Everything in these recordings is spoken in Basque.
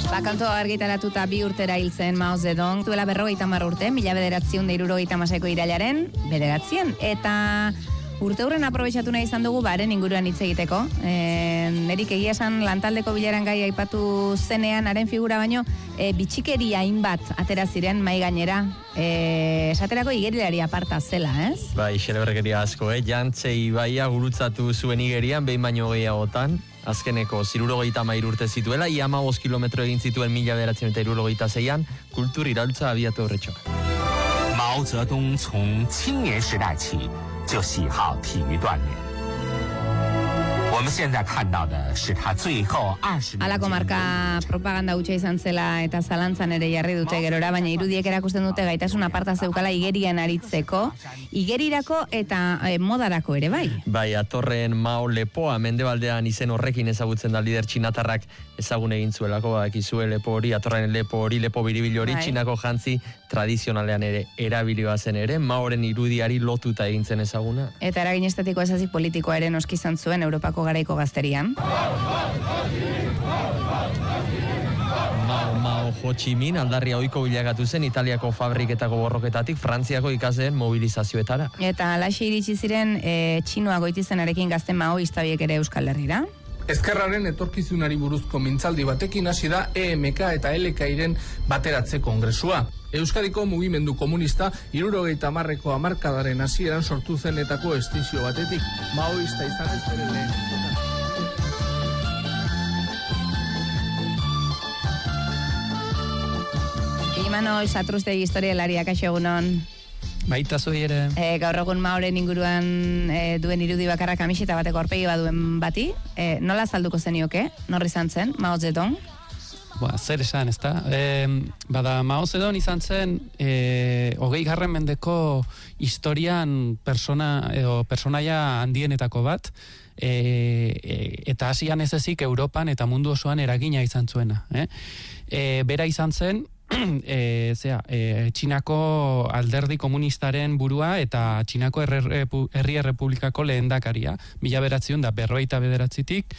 Kantua argitaratuta 2 urtera hil zen Mao Zedong, duela 50 urte, 1976ko irailaren 9. Eta urte hurren aprobetxatu nahi izan dugu baren inguruan hitz egiteko. Nerik egia esan lantaldeko bilaran gai aipatu zenean, haren figura baino, bitxikeria hainbat atera ziren mai gainera. Esaterako igerilari aparta zela, ez? Bai, xeleberrekeria asko, Jantze ibaia gurutzatu zuen igerian, behin baino gehiagotan. Azkeneko 63 urte zituela, ia 15 kilometro egin zituen 1976an, kultur iraultza abiatu horretxo. Mao Zedong 从青年时代起就喜好体育锻炼。我们现在看到的是他最后20年。 Alako marka propaganda hutsa izan zela eta zalantzan ere jarri dute gerora, baina irudiek erakusten dute gaitasun aparta zeukala igerian aritzeko, igerirako eta modarako ere bai. Bai, atorren Mao lepoa mendebaldean izen horrekin ezagutzen da lider txinatarrak ezagun egin zuelako, dakizue lepo hori, atorren lepo hori, lepo biribil hori, txinako jantzi tradizionalean ere erabilioa zen ere, Maoren irudiari lotuta egin zen ezaguna. Eta eragin estatiko ezazik politikoa ere noski izan zuen Europako garaiko gazterian. Mao Ho Chi Minh aldarria ohiko bilakatu zen Italiako fabriketako borroketatik Frantziako ikasleen mobilizazioetara. Eta alaxe iritsi ziren txinoa goitizenarekin gazte maoista biek ere Euskal Herrira. Ezkerraren etorkizunari buruzko mintzaldi batekin hasi da EMK eta LKiren bateratze kongresua. Euskadiko mugimendu komunista 70ko hamarkadaren hasieran sortu zenetako estinzio batetik, maoista izan ez bere lehen. Imanol Satrustegi historialariak, kaixo egunon. Baita zui ere. Gaur egun Maoren inguruan duen irudi bakarra kamiseta bateko aurpegi baduen bati, nola azalduko zenioke? Nor izan zen, Mao Zedong? Zer esan, ezta? Bada, Mao Zedong izan zen 20. mendeko historian personaia handienetako bat, eta hasian ez ezik Europan eta mundu osoan eragina izan zuena. Bera izan zen, Txinako alderdi komunistaren burua eta Txinako herri errepublikako lehendakaria, 1949tik,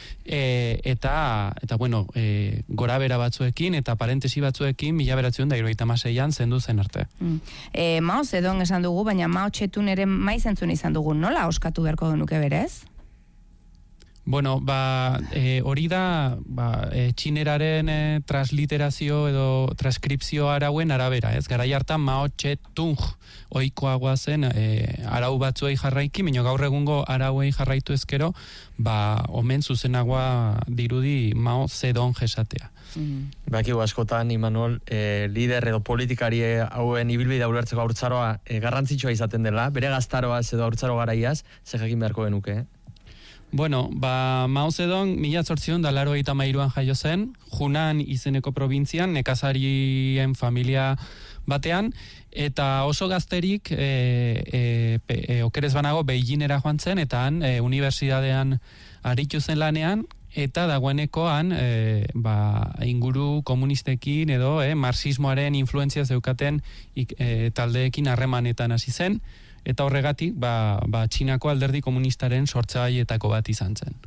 eta bueno, gora bera batzuekin eta parentesi batzuekin 1976an zendu zen arte. Mao Zedong esan dugu, baina Mao Txetun ere maizentzun izan dugu, nola oskatu beharko genuke berez? Bueno, hori da txineraren transliterazio edo transkripzio arauen arabera, ez? Garai hartan Mao Tse-tung ohikoagoa zen arau batzuei jarraiki, baina gaur egungo arauei jarraitu ezkero, omen zuzenagoa dirudi Mao Zedong esatea. Bakigu askotan, Imanol, lider edo politikari hauen ibilbidea ulertzeko haurtzaroa garrantzitsua izaten dela, bere gaztaroaz edo haurtzaro garaiaz, ze jakin beharko genuke, Bueno, Mao Zedong 1883an jaio zen, Hunan izeneko probintzian, nekazarien familia batean, eta oso gazterik okerez banago Beijingera joan zen, eta han unibertsitatean aritu zen lanean, eta dagoenekoan inguru komunistekin edo marxismoaren influentzia zeukaten taldeekin harremanetan hasi zen, eta horregatik Txinako alderdi komunistaren sortzaileetako bat izan zen.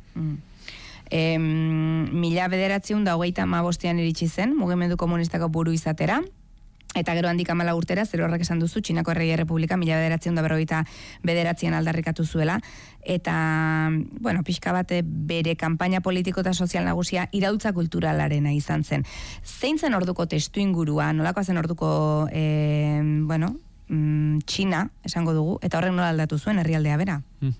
1925an iritsi zen, mugimendu komunistako buru izatera, eta gero handik 14 urtera, zer horrek esan duzu, Txinako Herri Errepublika 1949an aldarrikatu zuela, eta, bueno, pixka bat bere kanpaina politiko eta sozial nagusia iraultza kulturalarena izan zen. Zein zen orduko testu ingurua, nolakoa zen orduko, Txina, esango dugu, eta horrek nola aldatu zuen herrialdea bera?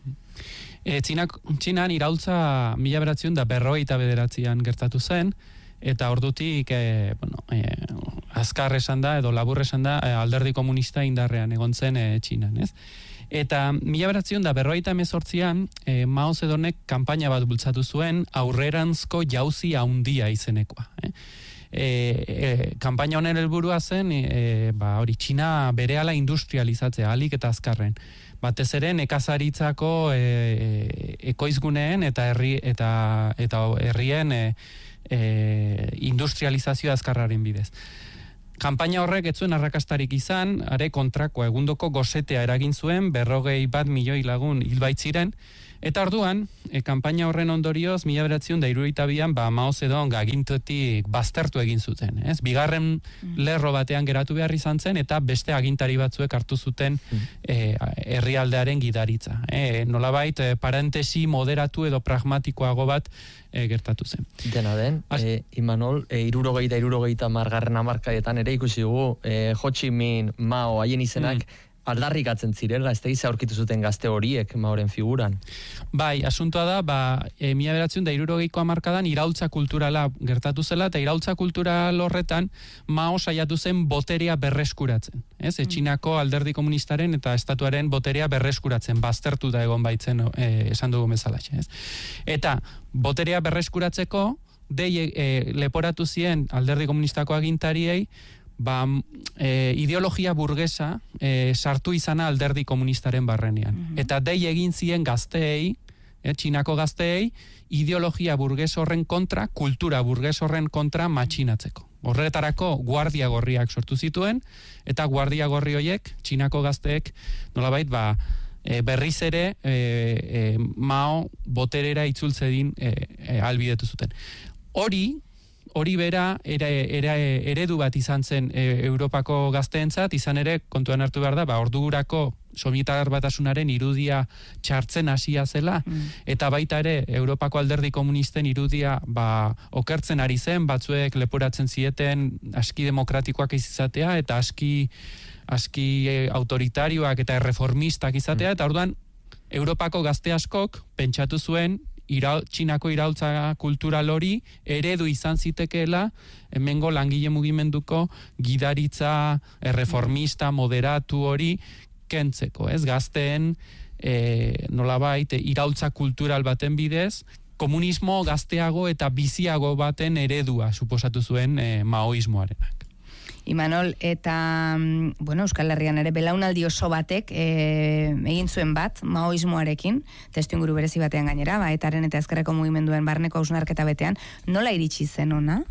Txinan iraultza 1949an gertatu zen, eta ordutik azkar esan da, edo labur esan da, alderdi komunista indarrean egon zen Txinan, ez? Eta 1948an Mao Zedongek kanpaina bat bultzatu zuen aurreranzko jauzi handia izenekoa, kanpaina honen helburua zen hori Txina berehala industrializatzea ahalik eta azkarren, batez ere nekazaritzako ekoizguneen eta herrien industrializazio azkarraren bidez. Kanpaina horrek ez zuen arrakastarik izan, are kontrakoa egundoko gosetea eragin zuen, 41 milioi lagun hilbaitziren, Eta orduan, kanpaina horren ondorioz, 1972an, Mao Zedong agintetik baztertu egin zuten. Ez? Bigarren lerro batean geratu behar izan zen, eta beste agintari batzuek hartu zuten herrialdearen gidaritza. Nolabait, parentesi moderatu edo pragmatikoago bat gertatu zen. Dena den, Imanol, 60 margarren hamarkadetan ere ikusi dugu, Ho Chi Minh, Mao, haien izenak, aldarrikatzen zirela, ez da izan aurkitu zuten gazte horiek Maoren figuran. Bai, asuntoa da, 1960ko hamarkadan iraultza kulturala gertatu zela, eta iraultza kultural horretan Mao saiatu zen boterea berreskuratzen. Txinako alderdi komunistaren eta estatuaren boterea berreskuratzen, baztertu da egon baitzen esan dugu bezalaxe. Eta boterea berreskuratzeko, leporatu zien alderdi komunistako agintariei, ideologia burgesa sartu izana alderdi komunistaren barrenean. Eta dei egin zien gazteei, Txinako gazteei, ideologia burges horren kontra, kultura burges horren kontra matxinatzeko. Horretarako guardia gorriak sortu zituen, eta guardia gorri horiek, Txinako gazteek, nolabait, berriz ere Mao boterera itzultzedin albidetu zuten. Hori bera eredu bat izan zen Europako gazteentzat, izan ere kontuan hartu behar da, ordurako Sobietar Batasunaren irudia txartzen hasia zela, eta baita ere Europako alderdi komunisten irudia okertzen ari zen, batzuek leporatzen zieten aski demokratikoak izatea, eta aski autoritarioak eta erreformistak izatea, eta orduan Europako gazte askok pentsatu zuen Txinako iraultza kultural hori eredu izan zitekeela hemengo langile mugimenduko gidaritza erreformista moderatu hori kentzeko, gazteen nolabait iraultza kultural baten bidez komunismo gazteago eta biziago baten eredua suposatu zuen maoismoarenak. Imanol, eta Euskal Herrian ere belaunaldi oso batek egin zuen bat maoismoarekin, testuinguru berezi batean gainera, etaren eta ezkerreko mugimenduen barneko hausnarketa betean, nola iritsi zen ona?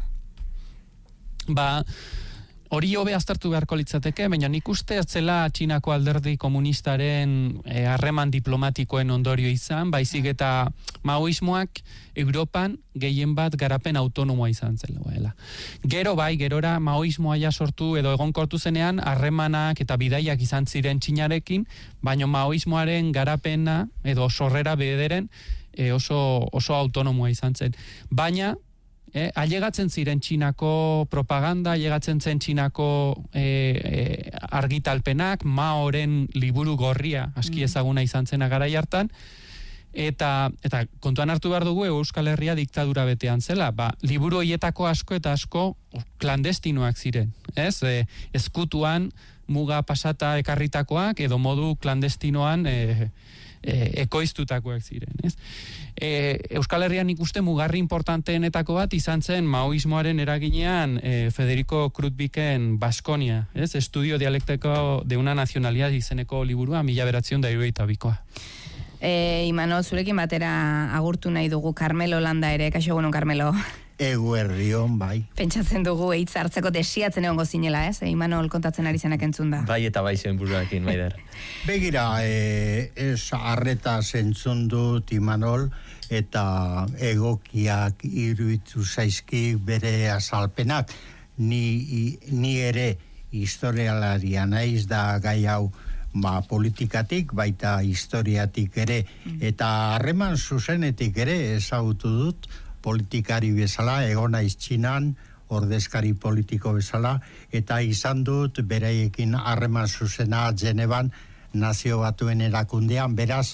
Hori hobe aztertu beharko litzateke, baina nik uste ez zela Txinako alderdi komunistaren harreman diplomatikoen ondorio izan, baizik eta maoismoak Europan gehien bat garapen autonomoa izan zela. Gerora maoismoa ja sortu edo egonkortu zenean harremanak eta bidaiak izan ziren Txinarekin, baina maoismoaren garapena edo sorrera bederen oso autonomoa izan zen. Baina ailegatzen ziren Txinako propaganda, ailegatzen zen Txinako argitalpenak, Maoren liburu gorria aski ezaguna izan zena garai hartan, eta kontuan hartu behar dugu Euskal Herria diktadura betean zela, liburu horietako asko eta asko klandestinoak ziren, ezkutuan muga pasata ekarritakoak edo modu klandestinoan ekoiztutakoak ziren. Euskal Herrian ikuste mugarri importanteenetako bat izan zen maoismoaren eraginean Federico Krutbiken Baskonia, Estudio dialektiko de una nacionalidad izeneko liburua 1972koa. Imanol, zurekin batera agurtu nahi dugu Carmelo Landa ere, kaixo egunon Carmelo. Eguerrion, bai. Pentsatzen dugu hitz hartzeko desiatzen egongo zinela, Imanol kontatzen ari zenak entzun da. Bai eta bai zuen buruakin, Maider. Begira, arreta zentzun dut Imanol, eta egokiak iruditu zaizki bere azalpenak. Ni ere historialaria naiz da gai hau politikatik, baita historiatik ere, eta harreman zuzenetik ere ezagutu dut, politikari bezala, egon naiz Txinan, ordezkari politiko bezala, eta izan dut beraiekin harreman zuzena Genevan Nazio Batuen erakundean, beraz,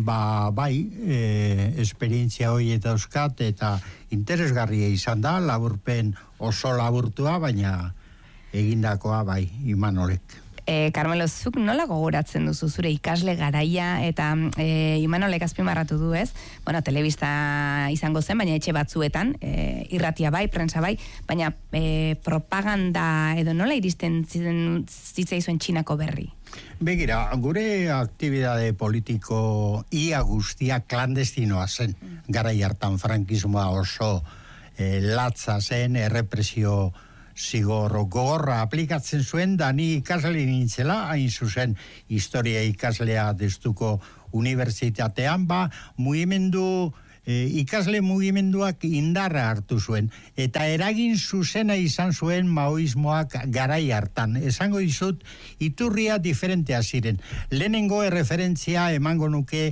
esperientzia hori eta euskat, eta interesgarria izan da, laburpen oso laburtua, baina egindakoa Imanolek. Carmelo, zuk nola gogoratzen duzu zure ikasle garaia eta Imanolek azpimarratu du, telebista izango zen, baina etxe batzuetan, irratia bai, prensa bai, baina propaganda edo nola iristen zitzaizuen Txinako berri? Begira, gure aktibidade politiko ia guztia klandestinoa zen, garai hartan frankismoa oso latza zen, errepresio zigor gogorra aplikatzen zuen, da ni ikasle nintzela, hain zuzen historia ikaslea deustuko unibertsitatean, mugimendu ikasle mugimenduak indarra hartu zuen, eta eragin zuzena izan zuen maoismoak garai hartan. Esango dizut, iturria diferentea ziren. Lehenengo erreferentzia emango nuke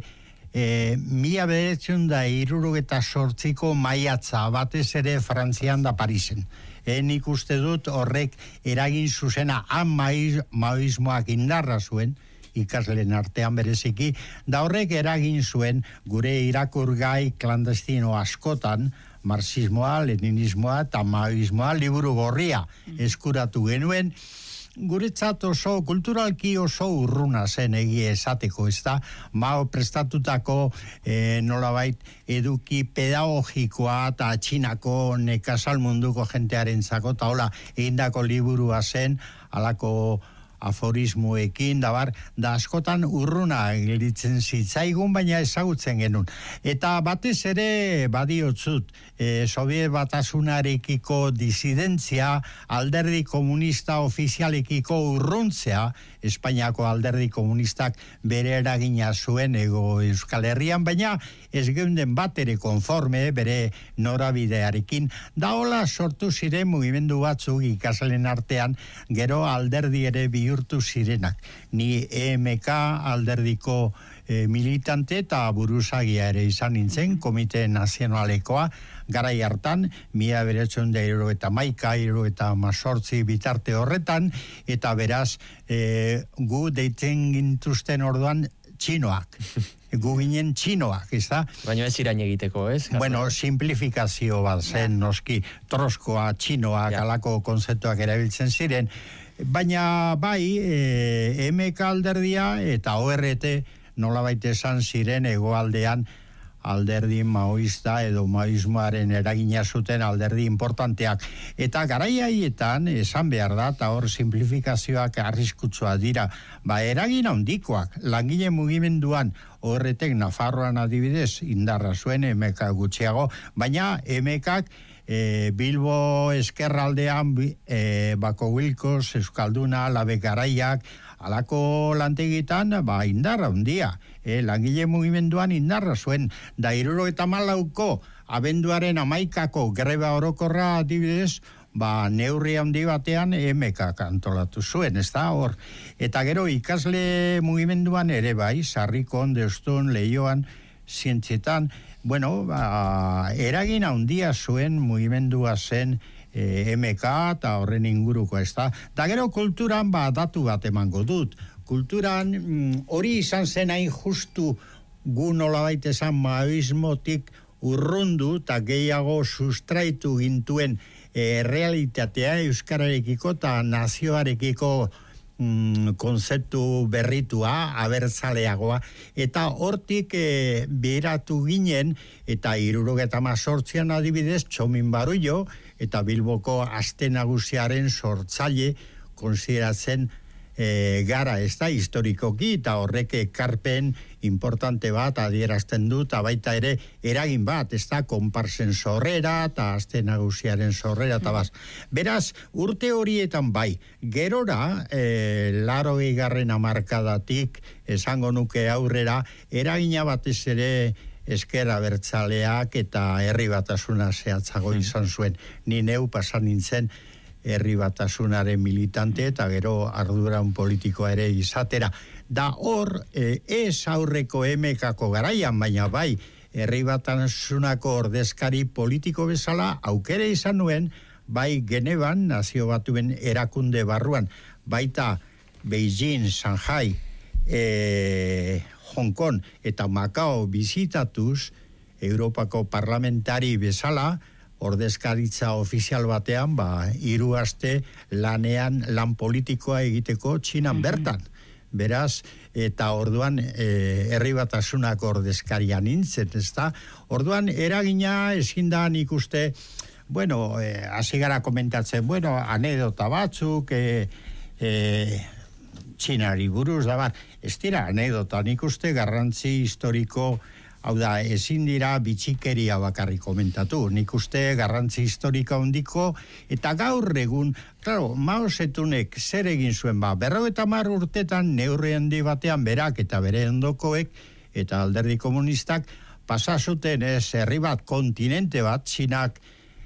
1968ko maiatza, batez ere Frantzian da Parisen. Nik uste dut horrek eragin zuzena maoismoak indarra zuen, ikasleen artean bereziki, da horrek eragin zuen gure irakurgai klandestino askotan, marxismoa, leninismoa eta maoismoa liburu gorria eskuratu genuen, guretzat oso, kulturalki oso urruna zen egia esateko, ez da, Mao prestatutako nolabait eduki pedagogikoa eta Txinako nekazal munduko jentearen zako, eta hola, egindako liburua zen, alako aforismoekin, da askotan urruna gelditzen zitzaigun, baina ezagutzen genuen. Eta batez ere badiotzut, Sobiet Batasunarekiko disidentzia, alderdi komunista ofizialekiko urruntzea, Espainiako alderdi komunistak bere eragina zuen ego Euskal Herrian, baina ez geunden bat ere konforme bere norabidearekin, da hola sortu ziren mugimendu batzuk ikasleen artean, gero alderdi ere bihurtu zirenak. Ni EMK alderdiko militante eta buruzagia ere izan nintzen, Komite Nazionalekoa, garai hartan, 1971 bitarte horretan, eta beraz, gu deitzen gintuzten orduan txinoak. Gu ginen txinoak, ez da? Baina ez irain egiteko, ez? Bueno, simplifikazio bat zen, noski, troskoa, txinoak, alako konzeptuak erabiltzen ziren, baina bai, MK alderdia eta ORT nolabait esan ziren hegoaldean alderdi maoista edo maoismoaren eragina zuten alderdi importanteak. Eta garaiaietan esan behar da, eta hor simplifikazioak arriskutsua dira, eragin handikoak, langile mugimenduan horretek Nafarroan adibidez indarra zuen MK gutxiago, baina MKak Bilbo eskerraldean Bako Wilkos, Euskalduna, Labe Garaiak, alako lantegitan, indarra handia. Langile mugimenduan indarra zuen, da 74ko abenduaren 11ko greba orokorra adibidez, neurri handi batean MKak antolatu zuen, ez da hor. Eta gero ikasle mugimenduan ere Sarrikon, Deustun, Leioan, Zientzietan, eragin handia zuen mugimendua zen MK eta horren inguruko, ez da. Da gero kulturan datu bat emango dut. Kulturan hori izan zen hain justu gu nolabait esan maoismotik urrundu eta gehiago sustraitu gintuen realitatea euskararekiko eta nazioarekiko konzeptu berritua, abertzaleagoa, eta hortik beheratu ginen, eta 78an adibidez, Txomin Barullo, eta Bilboko Aste Nagusiaren sortzaile konsideratzen gara, ez da, historikoki, eta horrek ekarpen importante bat adierazten du, eta baita ere eragin bat, ez da, konparsen sorrera, eta Aste Nagusiaren sorrera, eta beraz, urte horietan gerora, 80. hamarkadatik, esango nuke aurrera, eragina batez ere ezker abertzaleak eta herri batasuna zehatzago izan zuen. Ni neu pasan nintzen herri batasunaren militante eta gero arduran politikoa ere izatera. Da hor, ez aurreko MKko garaian, baina herri batasunako ordezkari politiko bezala aukere izan nuen, Genevan, Nazio Batuen erakunde barruan, baita Beijing, Shanghai, Hong Kong eta Macao bizitatuz, Europako parlamentari bezala, ordezkaritza ofizial batean, 3 aste lanean lan politikoa egiteko Txinan bertan. Beraz, eta orduan herri batasunako ordezkaria nintzen, ez da? Orduan, eragina ezin da nik uste, hasi gara komentatzen, anedota batzuk, Txinari buruz, ez dira anedota, nik uste garrantzi historiko, hau da, ezin dira bitxikeria bakarrik komentatu, nik uste garrantzi historika hondiko, eta gaur egun, claro, Mao Zedongek zer egin zuen, 50 urtetan neurri handi batean berak eta bere ondokoek eta alderdi komunistak, pasazuten herri bat, kontinente bat, Txinak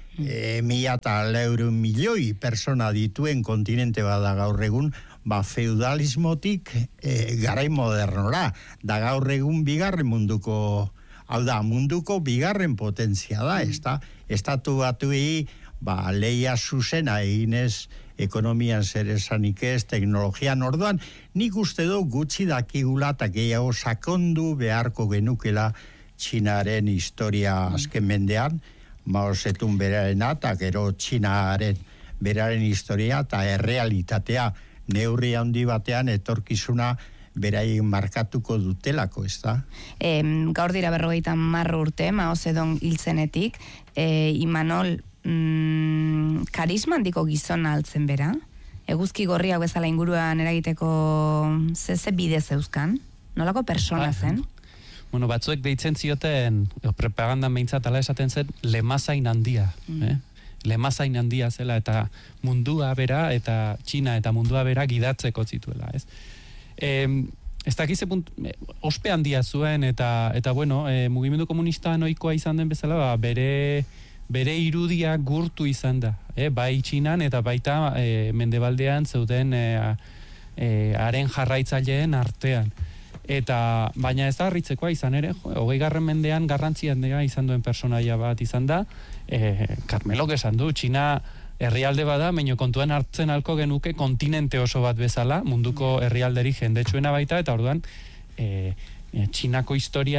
1.200 milioi persona dituen kontinente bat da gaur egun, feudalismotik garai modernora, da gaur egun bigarren munduko, hau da, munduko bigarren potentzia da, estatu batuei, leia zuzena eginez, ekonomian zer esanik ez, teknologian orduan, nik uste du gutxi dakigula eta gehiago sakondu beharko genukela Txinaren historia azken mendean, Mao Zedong berarena eta gero Txinaren beraren historia eta errealitatea neurri handi batean etorkizuna beraien markatuko dutelako, ez da? Gaur dira 50 urte, Mao Zedong hiltzenetik, Imanol, karisma handiko gizona altzen bera? Eguzki gorriak bezala inguruan eragiteko ze bide zeuzkan? Nolako persona zen? Bueno, batzuek deitzen zioten, propagandan behintzat ala esaten zen, lemazain handia. Lemazain handia zela, eta mundua bera, eta Txina eta mundua bera gidatzeko zituela, ez? Ez dakize ospe handia zuen, eta bueno, mugimendu komunista noikoa izan den bezala, bere irudia gurtu izan da, bai Txinan eta baita mendebaldean zeuden haren jarraitzaileen artean. Baina ez da harritzekoa izan ere, 20. mendean garrantzi handia izan duen personaia bat izan da, Karmelok esan du, Txina herrialde bada, baina kontuan hartzen alko genuke kontinente oso bat bezala, munduko herrialderi jendetsuena baita, eta orduan Txinako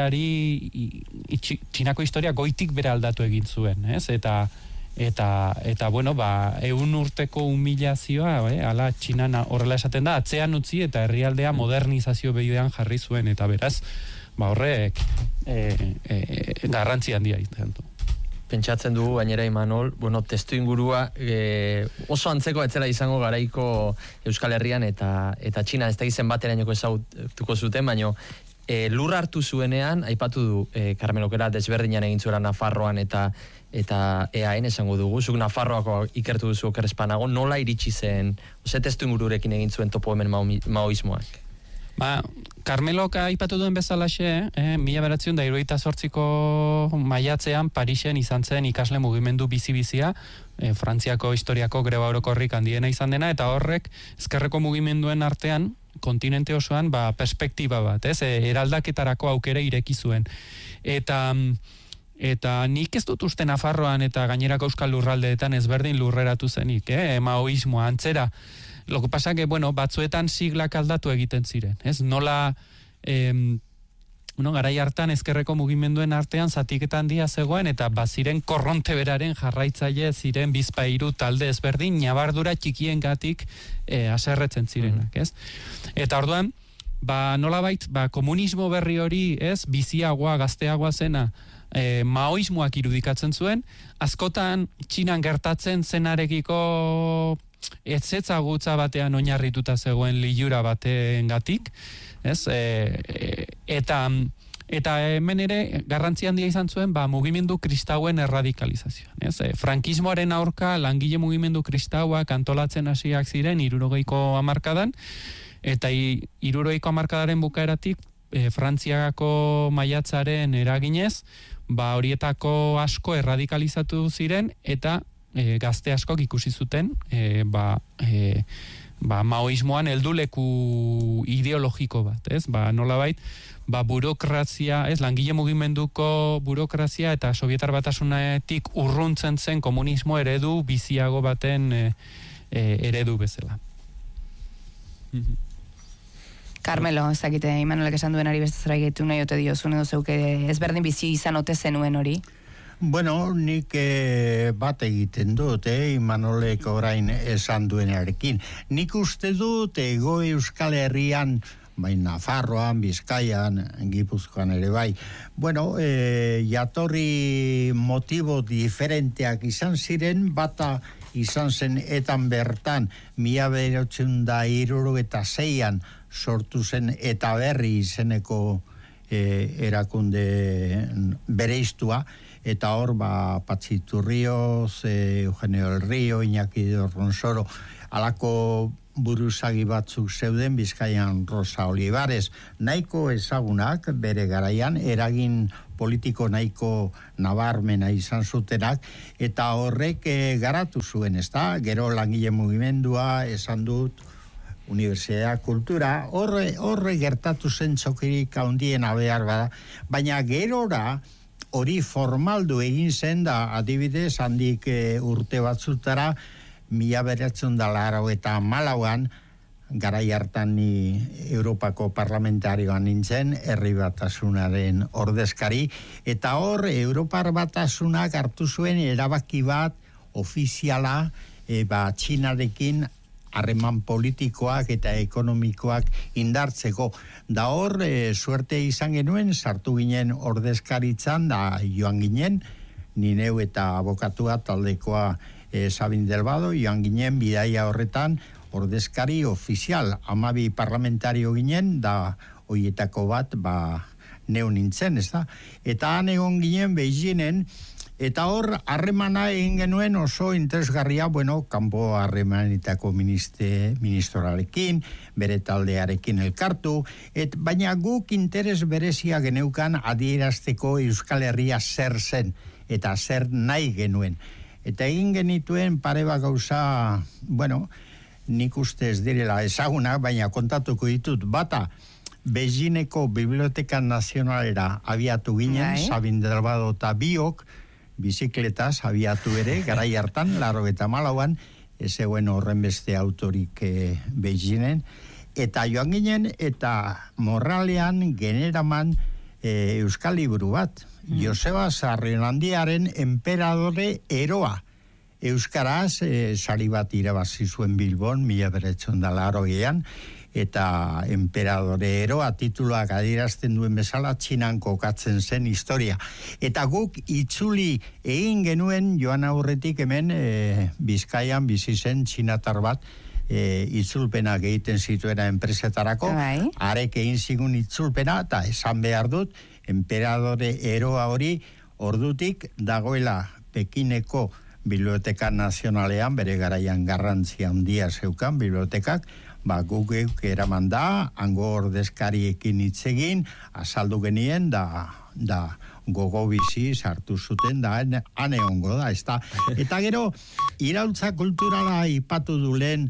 historia goitik bere aldatu egin zuen, ez? Eta bueno, 100 urteko humilazioa, ala Txinan horrela esaten da, atzean utzi eta herrialdea modernizazio bidean jarri zuen, eta beraz, horrek garrantzi handia izan du. Pentsatzen dugu, gainera Imanol, testu ingurua oso antzeko etzela izango garaiko Euskal Herrian eta Txina ez da izen baterainoko ezagutuko zuten, baina lur hartu zuenean, aipatu du Karmelokera desberdinan egin zuela Nafarroan eta EAN esango dugu, zuk Nafarroako ikertu duzu okerrespanago, nola iritsi zen, testu ingururekin egin zuen topo hemen maoismoak? Karmelok aipatu duen bezalaxe, 1978ko maiatzean Parisen izan zen ikasle mugimendu bizi-bizia, Frantziako historiako greba orokorrik handiena izan dena, eta horrek ezkerreko mugimenduen artean, kontinente osoan, perspektiba bat, eraldaketarako aukera ireki zuen. Eta nik ez dut uste Nafarroan eta gainerako euskal lurraldeetan ezberdin lurreratu zenik, maoismoa antzera. Loko pasa que, batzuetan siglak aldatu egiten ziren, ez? Nola, garai hartan ezkerreko mugimenduen artean zatiketa handia zegoen, eta baziren korronte beraren jarraitzaile ziren bizpahiru talde ezberdin, nabardura txikiengatik haserretzen zirenak, ez? Eta orduan, nolabait, komunismo berri hori, ez? Biziagoa, gazteagoa zena, maoismoak irudikatzen zuen, askotan Txinan gertatzen zenarekiko etzagutza batean oinarrituta zegoen lilura batengatik, ez? Eta hemen ere garrantzi handia izan zuen mugimendu kristauen erradikalizazioan, ez? Frankismoaren aurka langile mugimendu kristauak antolatzen hasiak ziren 60ko hamarkadan, eta 60ko hamarkadaren bukaeratik Frantziako maiatzaren eraginez, horietako asko erradikalizatu ziren, eta gazte askok ikusi zuten maoismoan helduleku ideologiko bat, ez? Nolabait, burokrazia, ez, langile mugimenduko burokrazia eta Sovietar Batasunetik urruntzen zen komunismo eredu biziago baten eredu bezala. Karmelo, ezakite, Imanolek esan duen ari bestezera egitu nahi ote diozun edo zeuke ezberdin bizi izan ote zenuen hori? Bueno, nik bat egiten dut, Imanolek orain esan duenarekin. Nik uste dut Hego Euskal Herrian, Nafarroan, Bizkaian, Gipuzkoan ere bai. Bueno, jatorri motibo diferenteak izan ziren, bata izan zen etan bertan, 1976an sortu zen eta berri izeneko erakunde bereiztua, eta hor, Patxi Turrioz, Eugenio del Río, Iñaki de Ronsoro, alako buruzagi batzuk zeuden Bizkaian, Rosa Olivares, nahiko ezagunak bere garaian, eragin politiko nahiko nabarmena izan zutenak, eta horrek garatu zuen, ezta? Gero langile mugimendua, esan dut, Universidad Kultura, horre gertatu zen txokirik handien behar bada, baina gerora hori formaldu egin zen da, adibidez, handik urte batzutara, 1984an, garai hartan ni Europako parlamentarioan nintzen, Herri Batasunaren ordezkari, eta hor Europar Batasunak hartu zuen erabaki bat ofiziala Txinarekin harreman politikoak eta ekonomikoak indartzeko. Da hor, suerte izan genuen, sartu ginen ordezkaritzan, da joan ginen, ni neu eta abokatua taldekoa Sabin Delbado, joan ginen bidaia horretan ordezkari ofizial, 12 parlamentario ginen, da hoietako bat, neu nintzen, ez da? Eta han egon ginen Beijingen, eta hor harremana egin genuen oso interesgarria, kanpo harremanetako ministroarekin, bere taldearekin elkartu, baina guk interes berezia geneukan adierazteko Euskal Herria zer zen, eta zer nahi genuen. Eta egin genituen pare bat gauza, nik uste ez direla ezagunak, baina kontatuko ditut, bata, Beijingeko Biblioteka Nazionalera abiatu ginen, Sabin Delbado eta biok, bizikletaz abiatu ere, garai hartan, 84an, ez zegoen horren beste autorik Beijingen, eta joan ginen, eta morralean generaman euskal liburu bat, Joseba Sarrionandiaren Emperadore Eroa, euskaraz sari bat irabazi zuen Bilbon, 1980an, eta Emperadore Eroa tituluak adierazten duen bezala Txinan kokatzen zen historia. Eta guk itzuli egin genuen joan aurretik hemen Bizkaian bizi zen txinatar bat itzulpenak egiten zituena enpresetarako, arek egin zigun itzulpena, eta esan behar dut, Emperadore Eroa hori ordutik dagoela Pekineko Biblioteka Nazionalean, bere garaian garrantzia handia zeukan bibliotekak, guk eraman da, hango ordezkariekin hitz egin, azaldu genien, da gogo bizi sartu zuten, da han egongo da, ez da. Eta gero, iraultza kulturala ipatu du lehen,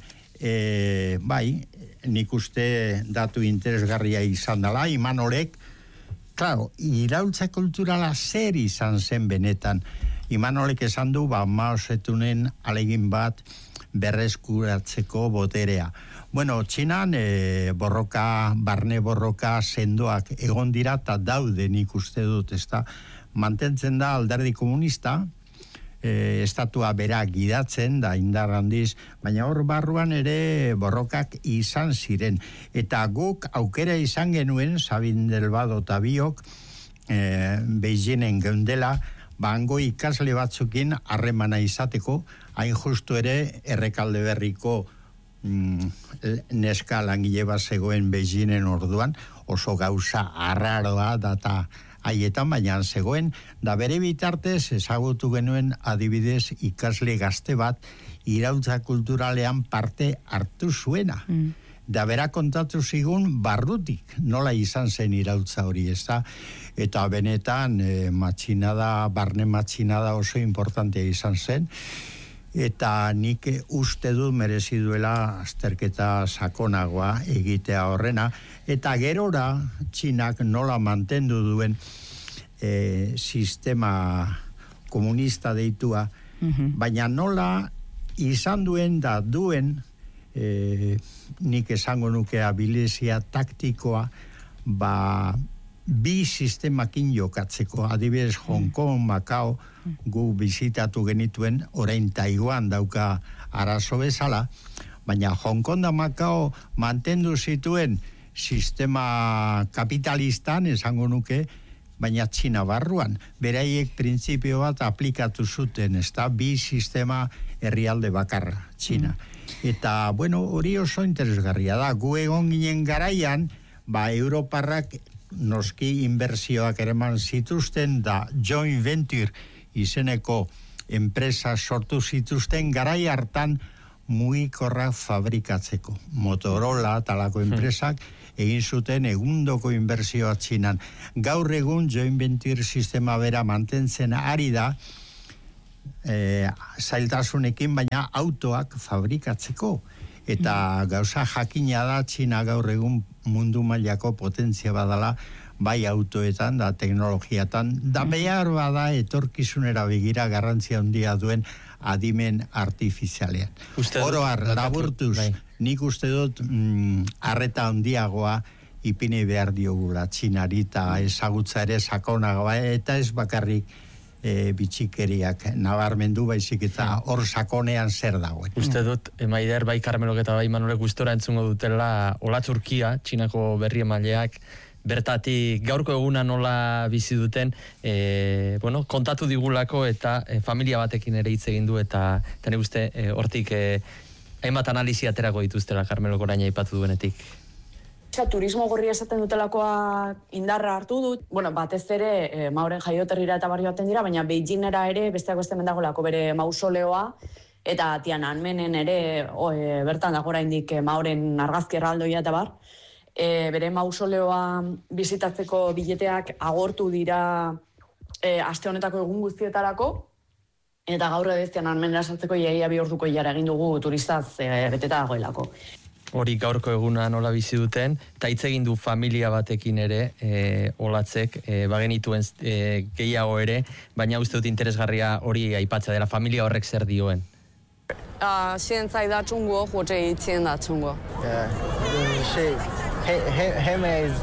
nik uste datu interesgarria izan dela, Imanolek, claro, iraultza kulturala zer izan zen benetan. Imanolek esan du, Mao Zedongen alegin bat berreskuratzeko boterea. Txinan barne borroka sendoak egon dira eta daude nik uste dut, ez da, mantentzen da alderdi komunista, estatua bera gidatzen da indar handiz, baina hor barruan ere borrokak izan ziren. Eta guk aukera izan genuen, Sabin Delbado eta biok, Beijingen geundela, hango ikasle batzukin harremana izateko, hain justu ere Errekalde Berriko neska langile bat zegoen Beijingen orduan, oso gauza arraroa data haietan, baina zegoen, da bere bitartez ezagutu genuen adibidez ikasle gazte bat iraultza kulturalean parte hartu zuena. Da bera kontatu zigun barrutik, nola izan zen iraultza hori, ez da? Eta benetan barne matxinada oso importantea izan zen, eta nik uste dut merezi duela azterketa sakonagoa egitea horrena, eta gerora Txinak nola mantendu duen sistema komunista deitua, baina nola izan duen da duen nik esango nuke abilizia taktikoa bi sistemakin jokatzeko, adibidez Hong Kong, Macao, gu bizitatu genituen, orain Taiwan dauka arazo bezala, baina Hong Kong da Macao mantendu zituen sistema kapitalistan, esango nuke, baina Txina barruan. Beraiek printzipio bat aplikatu zuten, ez da, bi sistema herrialde bakarra, Txina. Eta, hori oso interesgarria da. Gu egon ginen garaian, Europarrak noski inbertsioak ereman zituzten, da joint venture izeneko enpresa sortu zituzten, garai hartan mugikorrak fabrikatzeko. Motorola talako enpresak egin zuten egundoko inbertsioa Txinan. Gaur egun joint venture sistema bera mantentzen ari da, zailtasunekin, baina autoak fabrikatzeko. Eta gauza jakina da Txina gaur egun mundu mailako potentzia badala, bai autoetan da teknologiatan, da behar bada etorkizunera begira garrantzia handia duen adimen artifizialean. Oro har, laburtuz, nik uste dut arreta handiagoa ipini behar diogula Txinari eta ezagutza ere sakonagoa, eta ez bakarrik bitxikeriak nabarmendu baizik eta hor sakonean zer dagoen. Uste dut, Maider, bai Carmelok eta bai Manolek gustora entzungo dutela Olatzurkia, Txinako berri emaileak, bertatik gaurko eguna nola bizi duten, kontatu digulako eta familia batekin ere hitz egin du eta nire uste hortik hainbat analisi aterako dituztela Carmelok orain aipatu duenetik. Turismo gorria esaten dutelakoa indarra hartu dut. Batez ere, Maoren jaioterrira eta barri baten dira, baina Beijingera ere besteak beste mendagolako bere mausoleoa, eta Tiananmenen ere bertan dago oraindik Maoren argazki erraldoia eta bar. Bere mausoleoa bizitatzeko bileteak agortu dira aste honetako egun guztietarako, eta gaur edo Tiananmenera sartzeko iaia 2 orduko ilara egin dugu turistaz beteta dagoelako. Hori gaurko eguna nola bizi duten, eta hitz egin du familia batekin ere, Olatzek, bagenituen gehiago ere, baina uste dut interesgarria hori aipatzea dela, familia horrek zer dioen. 现在的中国或者以前的中国。 Him is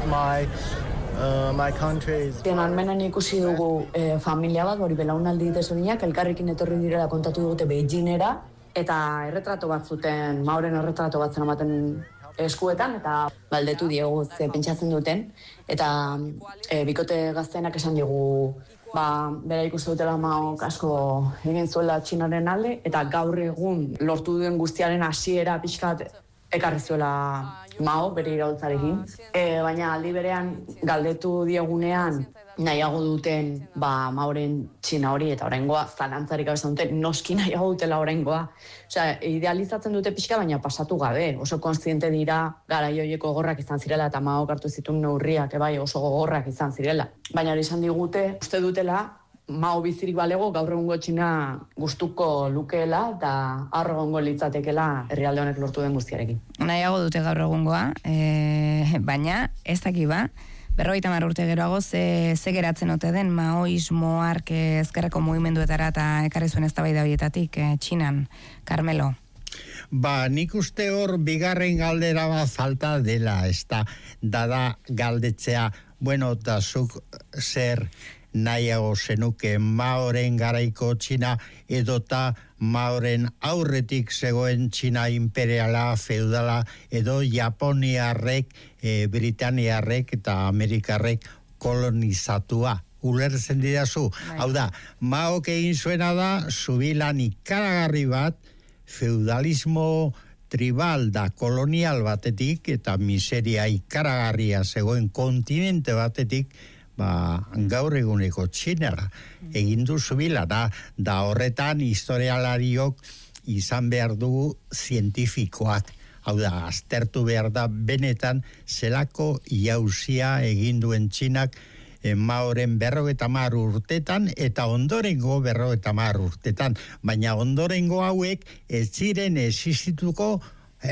my country. Tiananmenen ikusi dugu familia bat, hori belaunaldi desberdinak elkarrekin etorri direla kontatu dute Beijingera, eta erretrato bat zuten, Maoren erretrato bat zen ematen eskuetan, eta galdetu diegu ze pentsatzen duten, eta bikote gaztenak esan digu, bera ikusi dutela Maok asko egin zuela Txinaren alde, eta gaur egun lortu duen guztiaren hasiera pixkat ekarri zuela Mao bere iraultzarekin. Baina aldi berean galdetu diegunean nahiago duten Maoren Txina hori eta oraingoa zalantzarik gabe duten noski nahiago dutela oraingoa. Osea, idealizatzen dute pixka baina pasatu gabe. Oso kontziente dira garai horieko gogorrak izan zirela eta Maok hartu zituen neurriak oso gogorrak izan zirela. Baina hori izan digute, uste dutela Mao bizirik balego gaur egungo Txina gustuko lukeela eta harro egongo litzatekela herrialde honek lortu den guztiarekin. Nahiago dute gaur egungoa, baina ez daki 50 urte geroago ze geratzen ote den maoismo ark ezkerreko mugimenduetara eta ekarri zuen eztabaida horietatik Txinan. Carmelo. Nik uste hor bigarren galdera bat falta dela, ez da galdetzea, da zuk zer nahiago zenuke Maoren garaiko Txina edota Maoren aurretik zegoen Txina imperiala, feudala edo Japoniarrek, Britaniarrek eta Amerikarrek kolonizatua. Ulertzen didazu? Hau da, Maok egin zuena da zubilan ikaragarri bat feudalismo tribal da kolonial batetik eta miseria ikaragarria zegoen kontinente batetik gaur eguneko Txinara egin du zubila da horretan historialariok izan behar dugu zientifikoak, hau da, aztertu behar da benetan zelako jauzia egin duen Txinak Maoren 50 urtetan eta ondorengo 50 urtetan, baina ondorengo hauek ez ziren existituko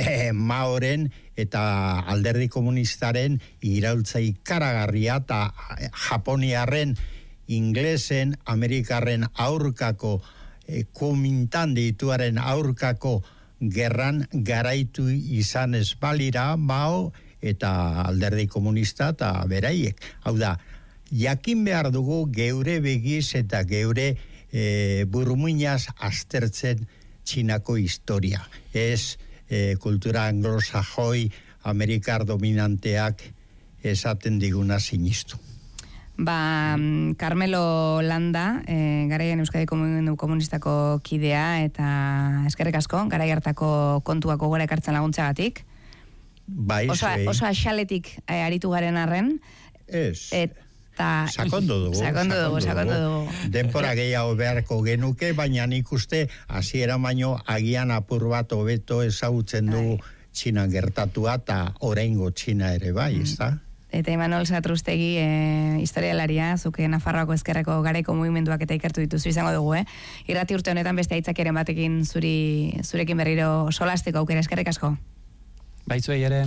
Maoren eta alderdi komunistaren iraultza ikaragarria eta Japoniarren, Inglesen, Amerikarren aurkako Kuomintang deituaren aurkako gerran garaitu izan ez balira Mao eta alderdi komunista eta beraiek. Hau da, jakin behar dugu geure begiz eta geure burmuinaz aztertzen Txinako historia. Ez kultura anglosajoi, Amerikar dominanteak esaten diguna sinistu. Carmelo Landa, garaian Euskadiko Mugimendu Komunistako kidea eta eskerrik asko, garai hartako kontuak gogora ekartzen laguntzagatik. Bai, oso axaletik aritu garen arren. Ez. Sakondu dugu. Denpora gehiago beharko genuke, baina nik uste hasiera baino agian apur bat hobeto ezagutzen dugu Txinan gertatua eta oraingo Txina ere bai, ezta? Eta Imanol Satrustegi, historialaria, zuke Nafarroako ezkerreko garaiko mugimenduak eta ikertu dituzu izango dugu, Irrati urte honetan beste aitzakeren batekin zurekin berriro solasteko aukera, eskerrik asko. Baitzuei ere.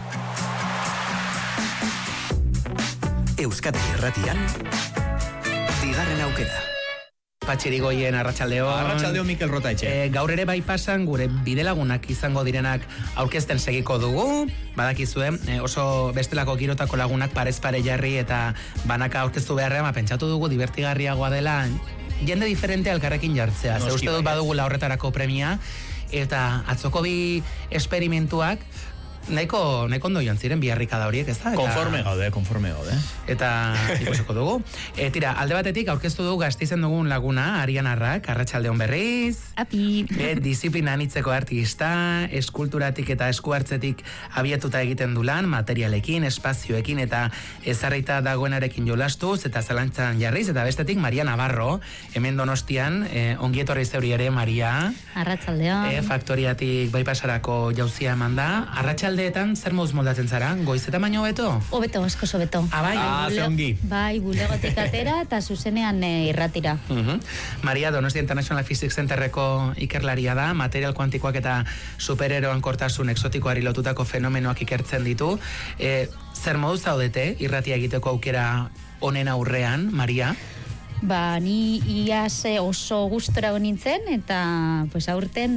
Euskadi Irratian, bigarren aukera. Patxirigoien arratsaldeon. Arratsaldeon Mikel Rotaetxe. Gaur ere bai pasan gure bidelagunak izango direnak aurkezten segiko dugu. Badakizue, oso bestelako girotako lagunak parez pare jarri eta banaka aurkeztu beharrean, pentsatu dugu divertigarriagoa dela jende diferente elkarrekin jartzea. Ze uste dut badugula horretarako premia eta atzoko bi esperimentuak nahiko ondo joan ziren biharrikada horiek, ez da? Konforme gaude. Eta ikusiko dugu. Tira, alde batetik aurkeztu dugu Gasteizen dugun laguna, Arianarrak, arratsaldeon berriz. Api. Disiplina anitzeko artista, eskulturatik eta eskuartzetik abiatuta egiten du lan, materialekin, espazioekin eta ezarrita dagoenarekin jolastuz eta zalantzan jarriz, eta bestetik Maria Navarro, hemen Donostian, ongietorri zeuri ere, Maria. Arratsaldeon. Faktoriatik baipasarako jauzia eman da. Arratsaldeetan zer moduz moldatzen zara? Goizeta baino hobeto? Hobeto, asko hobeto. Bai, zongi. Bai, bulegotik atera eta zuzenean irratira. Maria Donostia International Physics Centerreko ikerlaria da, material kuantikoak eta supereroan kortasun exotikoari lotutako fenomenoak ikertzen ditu. Zer moduz zaudete irratia egiteko aukera honen aurrean, Maria? Ni iaz oso gustora nintzen eta pues aurten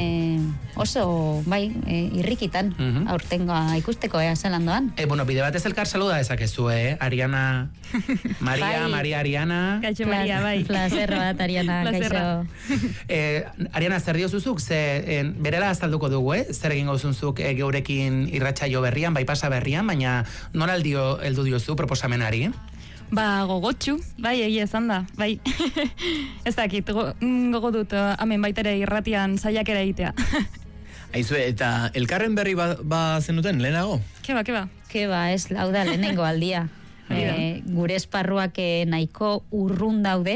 oso irrikitan aurtengoa ikusteko zelan doan. Bueno, bide batez elkar saluda dezakezu, Ariana, Maria, Maria Ariana. Kaixo Maria, bai. Placer bat, Ariana, kaixo. Ariana, zer diozuzuk? Berela azalduko dugu, zer egingo zunzuk geurekin irratsaio berrian, baipasa berrian, baina nola heldu diozu proposamenari? Gogotxu, bai, egia esan da, bai. Ez dakit, gogo dut, hemen baita ere irratian saiakera egitea. Aizue, eta elkarren berri zenuten, lehenago? Keba, ez, lauda, lehenengo aldia. Gure esparruak nahiko urrun daude,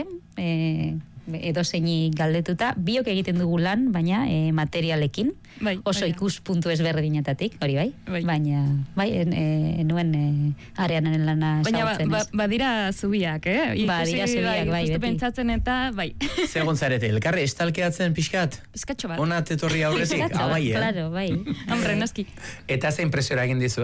edozeini galdetuta, biok egiten dugu lan, baina materialekin, oso ikuspuntu ezberdinetatik, hori bai, baina nuen Arianen lana ezagutzen ez. Baina badira zubiak, Badira zubiak, bai, beti. Pentsatzen eta, bai. Segon zarete, elkarre estalkeatzen pixkat? Pizkatxo bat. Onat etorri aurrezik, bai, claro, bai. Hombre, noski. Eta ze impresiora egin dizu,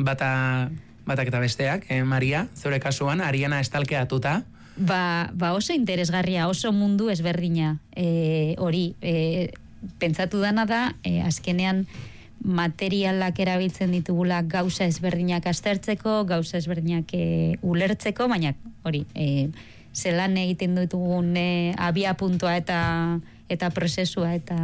batak eta besteak, Maria, zeure kasuan, Ariana estalkeatuta? Oso interesgarria, oso mundu ezberdina hori. Pentsatu dana da, azkenean materialak erabiltzen ditugula gauza ezberdinak aztertzeko, gauza ezberdinak ulertzeko, baina hori, zelan egiten ditugun abia puntua eta prozesua eta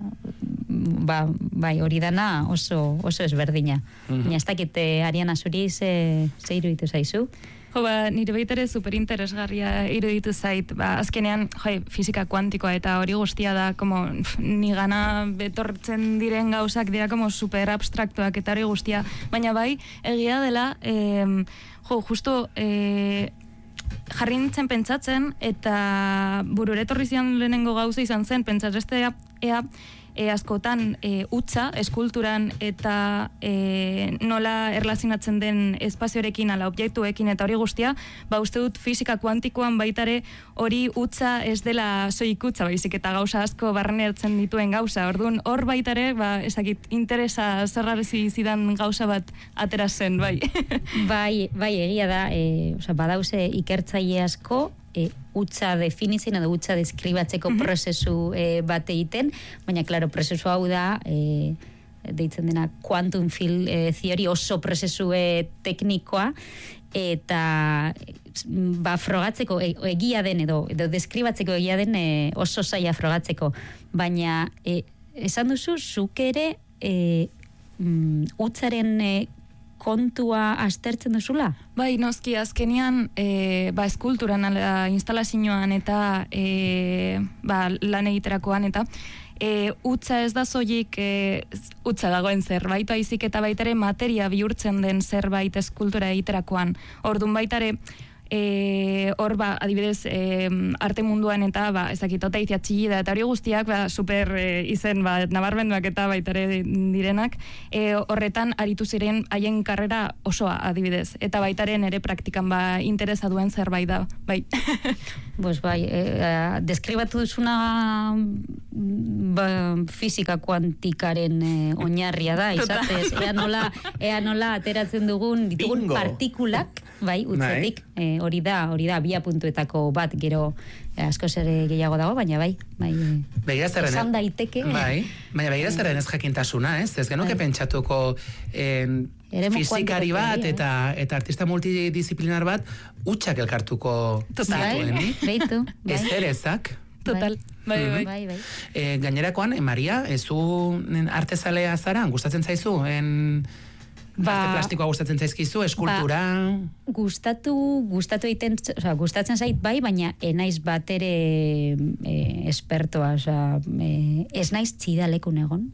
hori dana oso ezberdina. Baina ez dakit, Ariana, zuri ze iruditu zaizu? Nire baitere superinteresgarria iruditu zait. Azkenean, fizika kuantikoa eta hori guztia da, ni gana betortzen diren gauzak dira super abstraktuak eta hori guztia. Baina bai, egia dela, justo jarri nintzen pentsatzen eta burure etorri zian lehenengo gauza izan zen, pentsatestea askotan utza, eskulturan eta nola erlazionatzen den espazioarekin ala objektuekin eta hori guztia, uste dut fizika kuantikoan baitare hori utza ez dela soilik utza, baizik eta gauza asko barrenertzen dituen gauza. Orduan, hor baitare, ezakit, interesa zerrarezi zidan gauza bat atera zen, bai. Bai, egia da, badauze ikertzaile asko, utza definitzen edo utza deskribatzeko prozesu bat egiten, baina, klaro, prozesu hau da, deitzen dena quantum field theory, oso prozesu teknikoa, eta frogatzeko egia den edo deskribatzeko egia den oso zaila frogatzeko, baina esan duzu, zuk ere utzaren kontua aztertzen duzula? Bai, noski, azkenian eskulturan, instalazioan eta lan egiterakoan eta utza ez da zoik utza dagoen zerbait, baizik eta baitare materia bihurtzen den zerbait eskultura egiterakoan. Orduan baitare hor adibidez arte munduan eta ezakit otaizia txillida eta hori guztiak super izen nabarmenduak eta baitare direnak horretan aritu ziren haien karrera osoa adibidez eta baitaren ere praktikan interesa duen zerbait da bai. Pues bai, deskribatu duzuna fisika kuantikaren oinarria da, izatez, ea nola ateratzen dugun ditugun partikulak, bai, utzetik, hori da, bia puntuetako bat, gero asko zer gehiago dago, baina bai, esan daiteke. Bai, baina begirazaren ez jakintasuna, ez genuke pentsatuko fizikari bat eta artista multidisciplinar bat utxak elkartuko zituen, beitu, bai. Ezerezak. Total, bai. Gainerakoan, Maria, zu artezalea zara, gustatzen zaizu? Arte plastikoa gustatzen zaizkizu, eskultura? Gustatzen zait bai, baina enaiz bat ere espertoa, ez naiz txidalekun egon.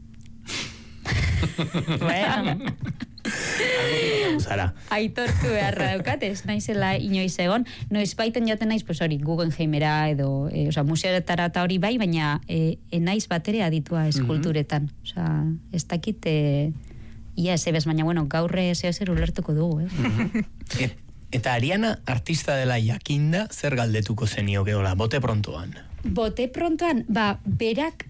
Zara. Aitortu beharra daukat, ez naizela inoiz egon. Noiz baiten joten naiz, pues hori, Guggenheimera edo, museoetara eta hori bai, baina enaiz batere aditua eskulturetan. Ez dakit, ia ezebez, baina bueno, gaurre zer ulertuko dugu, Eta Ariana artista dela jakinda, zer galdetuko zenioke, bote prontoan? Bote prontoan, berak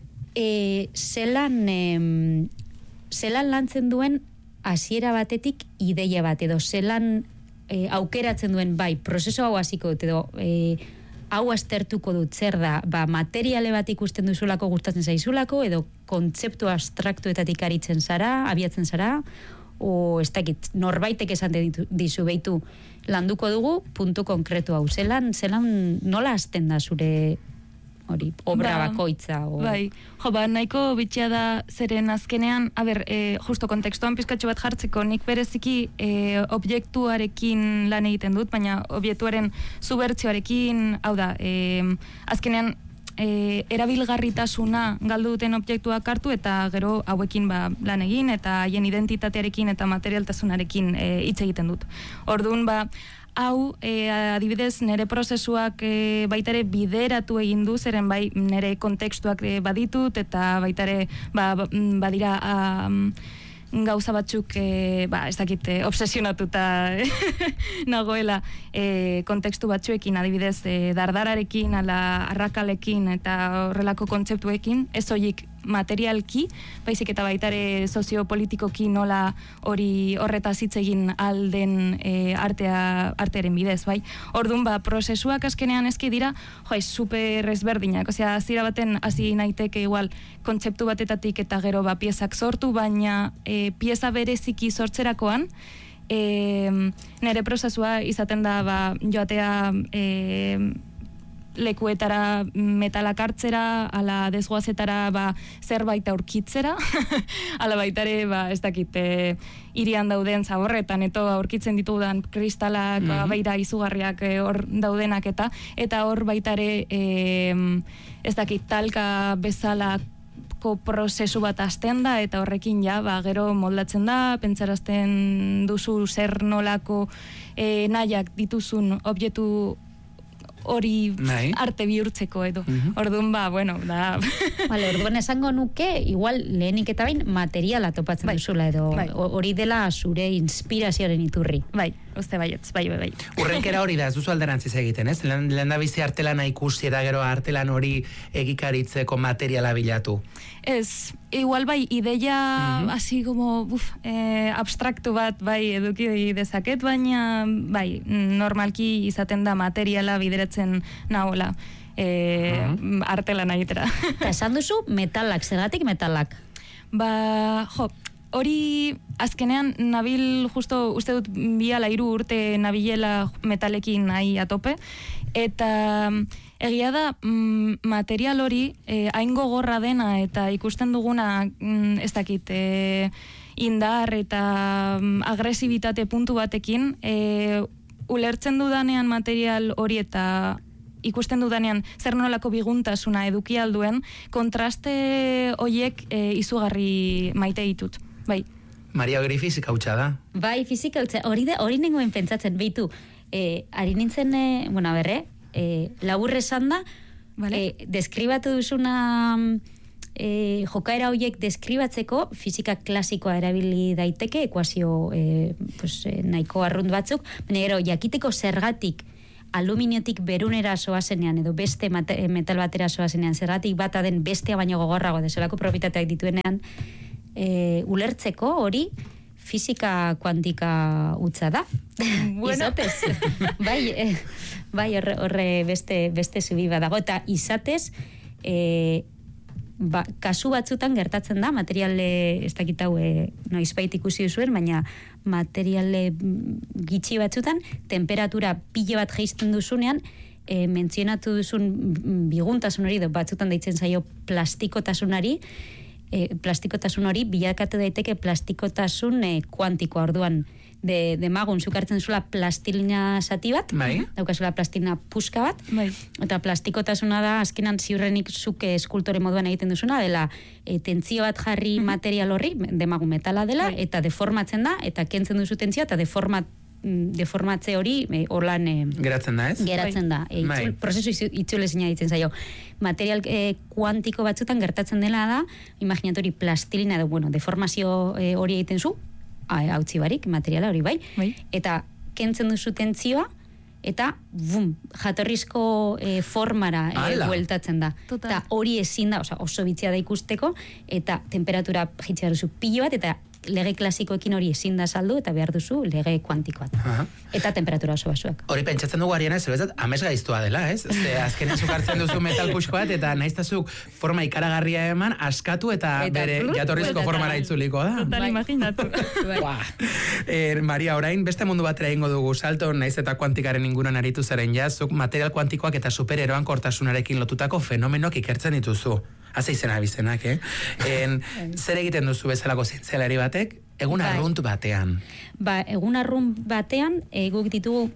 zelan lantzen duen hasiera batetik ideia bat, edo zelan aukeratzen duen prozesu hau hasiko dut, edo hau aztertuko dut zer da, materiale bat ikusten duzulako gustatzen zaizulako, edo kontzeptu abstraktuetatik aritzen zara, abiatzen zara, o ez dakit, norbaitek esan dizu behitu landuko dugu, puntu konkretu hau, zelan nola hasten da zure hori, obra bakoitza. Bai, nahiko bitxia da zeren azkenean, justo kontekstuan pizkatxo bat jartzeko, nik bereziki objektuarekin lan egiten dut, baina objektuaren zubertzioarekin, hau da, azkenean erabilgarritasuna galdu duten objektuak hartu eta gero hauekin lan egin eta haien identitatearekin eta materialtasunarekin hitz egiten dut. Orduan, hau, adibidez, nire prozesuak baitare bideratu egin du, zeren nire kontekstuak baditut, eta baitare badira gauza batzuk, ez dakit, obsesionatuta nagoela kontekstu batzuekin, adibidez, dardararekin, arrakalekin, eta horrelako kontzeptuekin, ez horiek materialki, baizik eta baitare soziopolitikoki nola horretaz hitz egin alden artearen bidez, bai. Orduan, prozesuak azkenean ezki dira, super ezberdinak, zira baten hasi naiteke igual kontzeptu batetatik eta gero piezak sortu, baina pieza bereziki sortzerakoan, nire prozesua izaten da joatea lekuetara metalak hartzera, ala desgoazetara zerbait aurkitzera, ala baitare, ez dakit, irian dauden zaborretan, eto aurkitzen ditudan kristalak, baira izugarriak hor daudenak eta hor baitare, ez dakit, talka bezalako prozesu bat hasten da, eta horrekin gero moldatzen da, pentsarazten duzu zer nolako nahiak dituzun objektu hori arte bihurtzeko edo. Orduan, orduan esango nuke, igual lehenik eta bain materiala topatzen duzula edo hori dela zure inspirazioaren iturri. Bai, uste baietz, bai. Urrenkera hori da, ez duzu alderantziz egiten, ez? Lehen da bizi artelana ikusi eta gero artelan hori egikaritzeko materiala bilatu. Ez, igual ideia hasi como abstraktu bat eduki dezaket, baina normalki izaten da materiala bideratzen nahola artelana egitera. Eta esan duzu metalak, zergatik metalak? Hori azkenean nabil justo uste dut 2-3 urte nabilela metalekin nahi atope, eta egia da material hori hain gogorra dena eta ikusten duguna ez dakit indar eta agresibitate puntu batekin ulertzen dudanean material hori eta ikusten dudanean zer nolako biguntasuna eduki alduen, kontraste horiek izugarri maite ditut. Bai. Maria, hori fizika hutsa da. Bai, fizika hutsa. Hori nengoen pentsatzen, behitu, ari nintzen, labur esan da, deskribatu duzuna jokaera horiek deskribatzeko fizika klasikoa erabili daiteke, ekuazio nahiko arrunt batzuk, baina gero jakiteko zergatik aluminiotik berunera soazenean edo beste metal batera soazenean zergatik bata den bestea baino gogorrago dezelako propietateak dituenean ulertzeko hori fizika kuantika utza da. Izatez. Bai, horre beste zubi badago. Eta izatez, kasu batzutan gertatzen da, materiale, ez dakit hau noizbait ikusi duzuen, baina materiale gitxi batzutan, temperatura pile bat jaisten duzunean, mentzionatu duzun biguntasun hori, batzutan deitzen zaio plastikotasun hori bilakatu daiteke plastikotasun kuantikoa, orduan demagun zukartzen zula plastilina zati bat, daukazula plastilina puska bat, eta plastikotasuna da azkenan ziurrenik zuke eskultore moduan egiten duzuna, dela tentzio bat jarri material horri, demagun metala dela, eta deformatzen da, eta kentzen duzu tentzioa, eta deformatze hori holan geratzen da, ez? Geratzen da. Prozesu itzulezina ditzen zaio. Material kuantiko batzutan gertatzen dela da, imaginatori plastilina edo, deformazio hori egiten zu, hautzi barik, materiala hori bai, eta kentzen duzu tentzioa, eta jatorrizko formara bueltatzen da. Eta hori ezin da, oso bitzia da ikusteko, eta temperatura jitsi duzu pilo bat, eta lege klasikoekin hori ezin da saldu, eta behar duzu lege kuantikoat. Eta temperatura oso basuak. Hori pentsatzen dugu Ariana, zerbezat, amesgaiztua dela, ez? Azkenean zukartzen duzu metal puxko bat, eta nahiztazuk forma ikaragarria eman, askatu eta bere jatorrizko formara itzuliko da. Total, imaginatu. Maria, orain, beste mundu batera ingo dugu salto, naiz eta kuantikaren inguruan aritu zaren zuk material kuantikoak eta supereroan kortasunarekin lotutako fenomenok ikertzen dituzu. Haze izena bizenak, Zer egiten duzu bezalako zientzialari batek, egun arrunt batean? Egun arrunt batean, guk ditugu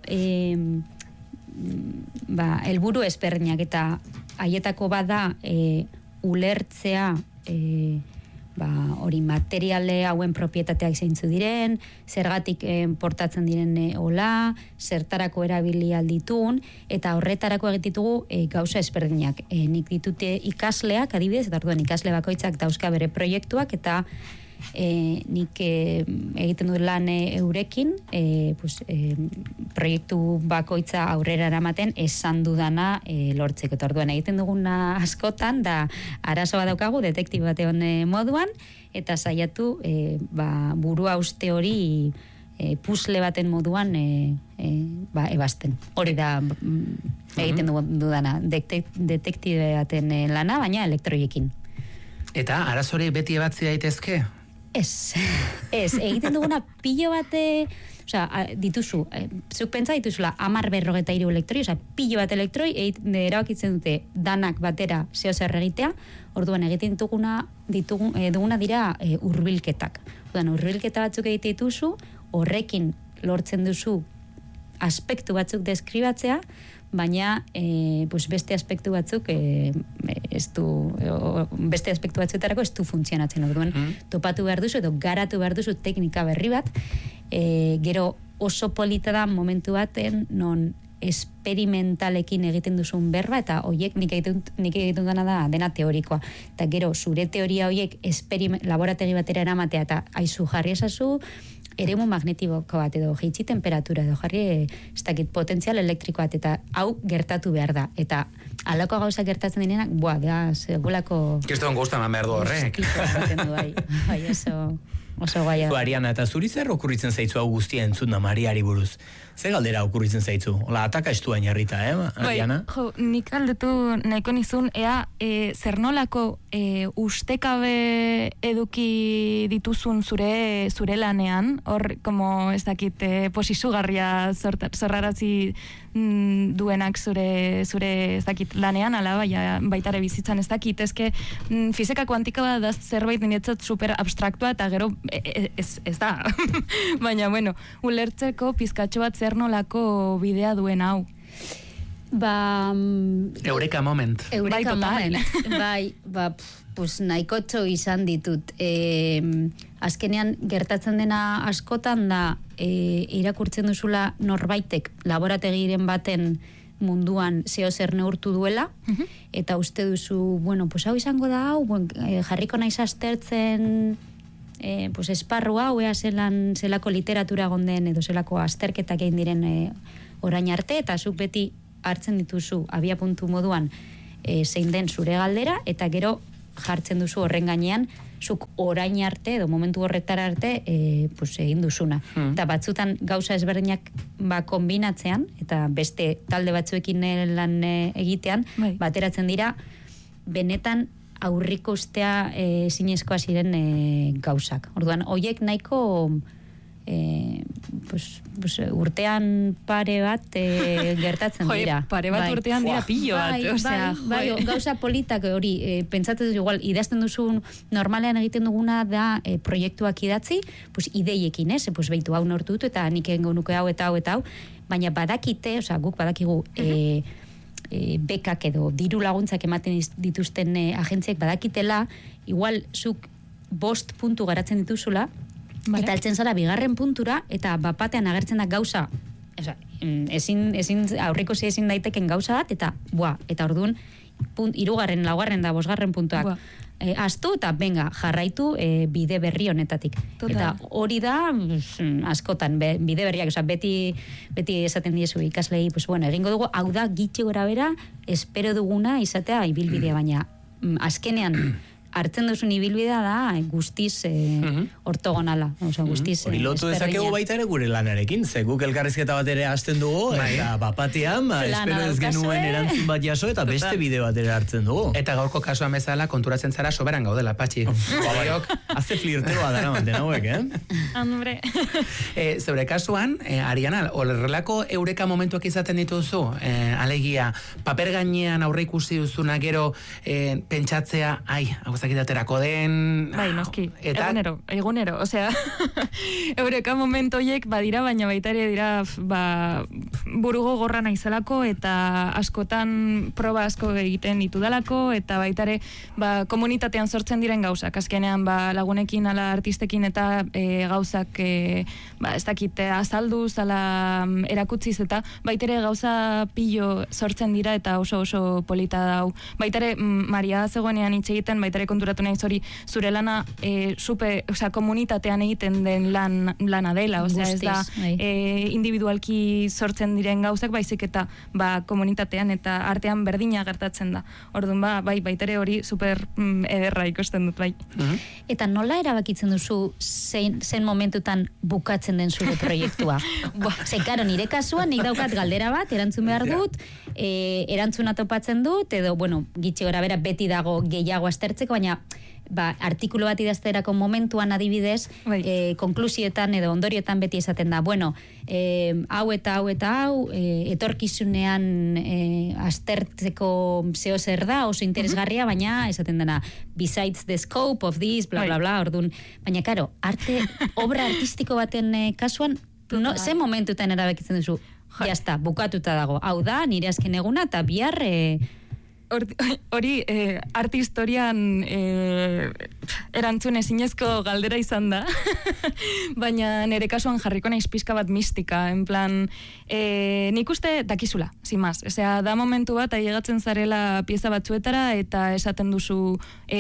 helburu ezberdinak, eta haietako bada ulertzea hori materiale hauen propietateak zeintzu diren, zergatik portatzen diren hola, zertarako erabili alditun, eta horretarako egititugu gauza ezberdinak. Nik ditute ikasleak, adibidez, eta orduan ikasle bakoitzak dauzka bere proiektuak, eta nik egiten dut lan eurekin, proiektu bakoitza aurrera eramaten esan dudana lortzeko. Eta orduan egiten duguna askotan, da arazo bat daukagu, detektibo batean moduan, eta saiatu burua uste hori pusle baten moduan ebazten. Hori da egiten dudana, detektibe baten lana, baina elektroiekin. Eta arazori beti ebatzi daitezke? Ez, egiten duguna pilo bate, dituzu, zuk pentsa dituzula 10-53 elektroi, pilo bat elektroi, erabakitzen dute danak batera zeo zer egitea, orduan egiten duguna dira hurbilketak. Hurbilketa batzuk egite dituzu, horrekin lortzen duzu aspektu batzuk deskribatzea, baina beste aspektu batzuk beste aspektu batzuetarako ez du funtzionatzen. Orduan, topatu behar duzu edo garatu behar duzu teknika berri bat, gero oso polita da momentu baten non esperimentalekin egiten duzun berba, eta horiek nik egiten dana da dena teorikoa. Eta gero zure teoria horiek laborategi batera eramatea, eta aizu jarri esazu eremu magnetiko bat edo jeitsi temperatura edo jarri ez dakit potentzial elektriko bat, eta hau gertatu behar da. Eta alako gauza gertatzen dinenak, segulako... Kiston guztan behar du horrek. Oso gaia. Ariana, eta zuri zer okurritzen zaitzu hau guztia entzuna Mariari buruz? Ze galdera okurritzen zaitzu? Ola, ataka estuain jarrita, Ariana? Nik galdetu nahiko nizun, zer nolako ustekabe eduki dituzun zure lanean, hor, como ez dakit, posizugarria zorrarazi duenak zure ez dakit lanean, ala baitare bizitzan ez dakit, ezke fizika kuantika da zerbait niretzat super abstraktua, eta gero ez da. Baina, bueno, ulertzeko pizkatxo bat zer nolako bidea duen hau. Eureka moment. Eureka moment. pues nahikotxo izan ditut. Azkenean gertatzen dena askotan da irakurtzen duzula norbaitek laborategiren baten munduan zeo zer neurtu duela, eta uste duzu, bueno, pues hau izango da hau, jarriko naiz aztertzen pues esparru hau, zelako literatura gonden edo zelako azterketak egin diren orain arte, eta zuk beti hartzen dituzu abia puntu moduan zein den zure galdera, eta gero jartzen duzu horren gainean zuk orain arte edo momentu horretara arte pues egin duzuna. Eta batzutan gauza ezberdinak kombinatzean, eta beste talde batzuekin lan egitean, bateratzen dira benetan aurriko ustea zinezkoa ziren gauzak. Orduan, hoiek nahiko urtean pare bat gertatzen dira. Pare bat urtean dira pillo bat. Bai, gauza politak hori, pentsatzen duzu igual, idazten duzu normalean egiten duguna da proiektuak idatzi, ideiekin, behitu hau nortu dut, eta nik egingo nuke hau eta hau eta hau, baina badakite, guk badakigu bekak edo diru laguntzak ematen dituzten agentziak badakitela, igual zuk 5 puntu garatzen dituzula, eta altzen zara bigarren puntura, eta bapatean agertzen da gauza, aurriko ezin daiteken gauza bat, eta orduan, 3., 4. da 5. puntuak astu, eta venga, jarraitu bide berri honetatik. Eta hori da, askotan, bide berriak, beti esaten diezu ikaslei, egingo dugu, hau da gitxi gora bera, espero duguna izatea ibilbidea, baina azkenean, hartzen duzun ibilbidea da guztiz ortogonala, guztiz hori lotu dezakegu baita ere gure lanarekin, ze guk elkarrizketa bat ere hasten dugu, eta bapatean, espero ez genuen erantzun bat jaso, eta beste bide bat ere hartzen dugu. Eta gaurko kasuan bezala konturatzen zara soberan gaudela, Patxi. Haze flirteoa dara manten hauek, Hombre. Zeure kasuan, Ariana, horrelako eureka momentuak izaten dituzu, alegia, paper gainean aurre ikusi duzuna gero pentsatzea, aterako den... Bai, noski, egunero, osea, eureka momentoiek badira, baina baita ere dira burugo gorra naizelako, eta askotan proba asko egiten ditudalako, eta baita ere komunitatean sortzen diren gauzak, azkenean lagunekin, ala artistekin, eta gauzak ez dakite azalduz, ala erakutziz, eta baita ere gauza pillo sortzen dira, eta oso polita dau. Baita ere, Maria zegoenean hitz egiten, baita ere konturatu nahi zure lana komunitatean egiten den lana dela, ez da individualki sortzen diren gauzak, baizik eta komunitatean eta artean berdina gertatzen da. Orduan baita ere hori super ederra ikusten dut, bai. Eta nola erabakitzen duzu zen momentutan bukatzen den zure proiektua? Karo, nire kasuan nik daukat galdera bat, erantzun behar dut, erantzuna topatzen dut, edo, gitxi gora bera beti dago gehiago aztertzeko, baina artikulu bat idazterako momentuan adibidez, konklusioetan edo ondorioetan beti esaten da, hau eta hau eta hau, etorkizunean aztertzeko zeo zer da, oso interesgarria, baina esaten dena, besides the scope of this, bla, bla, bla, orduan, baina, karo, obra artistiko baten kasuan, ze momentutan erabekitzen duzu, jazta, bukatuta dago, hau da, nire azken eguna, eta bihar... Hori arte historian erantzun ezinezko galdera izan da, baina nire kasuan jarriko naiz pizka bat mistika, en plan, nik uste dakizula, sin más, da momentu bat ailegatzen zarela pieza batzuetara eta esaten duzu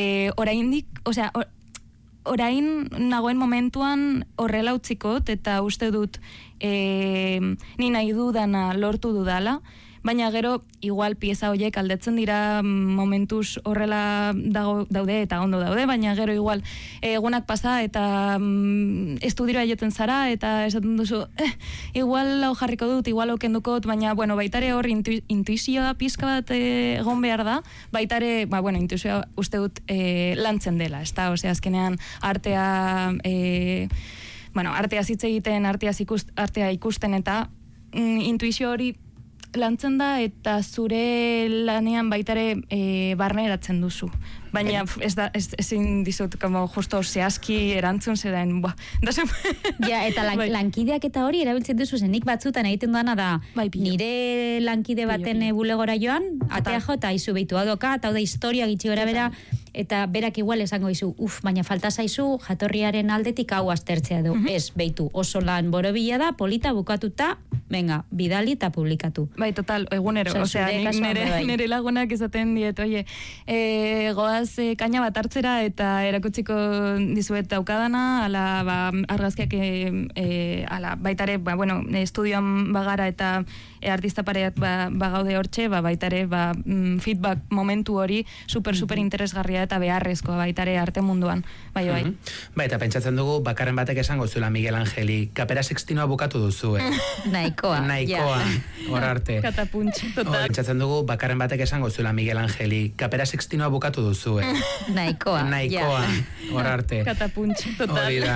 orain nagoen momentuan horrela utzikot eta uste dut ni nahi dudana lortu dudala, baina gero, igual pieza horiek aldetzen dira momentuz horrela daude eta ondo daude, baina gero igual egunak pasa eta estudioa joten zara eta esaten duzu, igual hau jarriko dut, igual hau kendukot, baina, baitare hor intuizioa pizka bat egon behar da, baitare, intuizioa uste dut lantzen dela, ez da, azkenean artea artea zitze egiten, artea ikusten eta intuizio hori lantzen da eta zure lanean baitare barneratzen duzu. Baina ezin dizut justo zehazki erantzun zeden. Eta lankideak eta hori erabiltzen duzu nik batzutan egiten duana da nire lankide baten bulegora joan, atea jo eta izu behitu adoka, eta hau da historia gitxi gora bera eta berak igual esango izu, baina falta zaizu jatorriaren aldetik hau aztertzea du. Ez, beitu, oso lan borobila da, polita bukatuta, venga, bidali eta publikatu. Bai, total, egunero. Osea, nire lagunak esaten diet, oie, goaz kaina bat hartzera eta erakutsiko dizuet daukadana, ala, argazkiak, ala, baitare, estudioan bagara eta artista pareat bagaude hortxe, baitare, feedback momentu hori super interesgarria eta beharrezkoa baitare arte munduan. Bai. Bai, eta pentsatzen dugu, bakarren batek esango zuela Miguel Angeli, Kapera Sextinoa bukatu duzu, Nahikoa. Hor arte. Katapuntx, total. Pentsatzen dugu, bakarren batek esango zuela Miguel Angeli, Kapera Sextinoa bukatu duzu, Nahikoa. Hor arte. Katapuntx, total. Hori da.